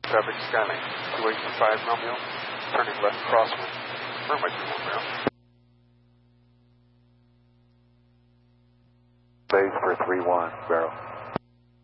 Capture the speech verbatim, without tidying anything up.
traffic Skylane, two eight five Romeo, turning left crosswind. Confirm my two one Romeo. Base for three one, Barrow.